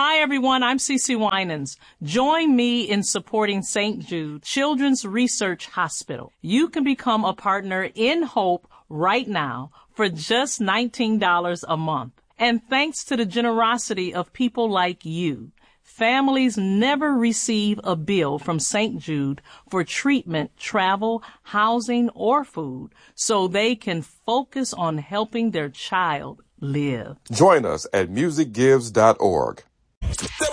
Hi, everyone. I'm Cece Winans. Join me in supporting St. Jude Children's Research Hospital. You can become a partner in Hope right now for just $19 a month. And thanks to the generosity of people like you, families never receive a bill from St. Jude for treatment, travel, housing, or food, so they can focus on helping their child live. Join us at musicgives.org.